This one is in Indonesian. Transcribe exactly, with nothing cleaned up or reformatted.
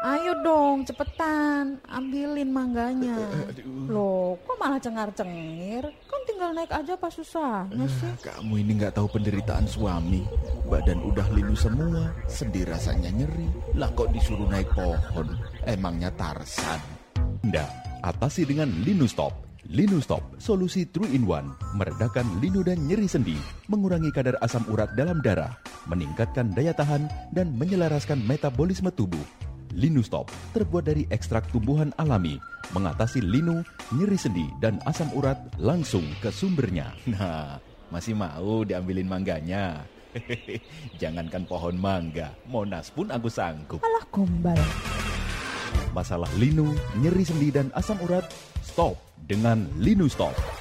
Ayo dong, cepetan, ambilin mangganya. Loh, kok malah cengar-cengir? Kan tinggal naik aja pas susahnya sih. Kamu ini nggak tahu penderitaan suami. Badan udah linu semua, sendi rasanya nyeri. Lah kok disuruh naik pohon? Emangnya Tarsan? Nggak, atasi dengan Linustop. Linustop, solusi three in one, meredakan linu dan nyeri sendi, mengurangi kadar asam urat dalam darah, meningkatkan daya tahan, dan menyelaraskan metabolisme tubuh. Linustop terbuat dari ekstrak tumbuhan alami, mengatasi linu, nyeri sendi, dan asam urat langsung ke sumbernya. Nah, masih mau diambilin mangganya? Jangankan pohon mangga, Monas pun aku sanggup. Alah gombal. Masalah linu, nyeri sendi, dan asam urat, stop dengan Linustop.